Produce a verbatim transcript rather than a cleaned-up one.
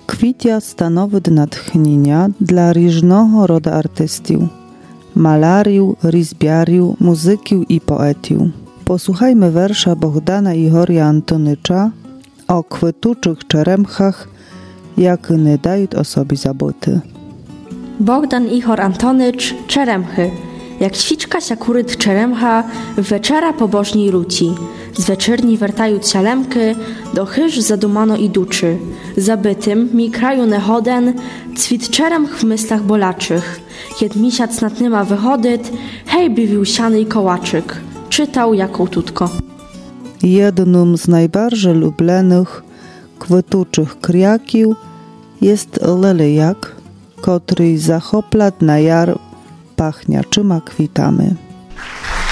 Kwitja stanowi natchnienia dla różnego rodu artystów, malariów, rizbiariów, muzyków i poetów. Posłuchajmy wersza Bohdana Ihoria Antonycza o kwituczych czeremchach, jak nie dają o sobie zaboty. Bohdan Ihor Antonycz, czeremchy. Jak świczka się kuryt czeremcha, wieczera pobożniej ruci. Z wieczerni wertają cialemky, do chyż zadumano iduczy. Zabytym mi kraju nehoden, cwit czeremch w myślach bolaczych. Jed misiac nad nyma wychodyt, hej bywił siany i kołaczyk. Czytał jako tutko. Jednym z najbardziej lubionych kwituczych kriakiów jest lelijak, który zachoplat na jar pachniaczyma kwitami.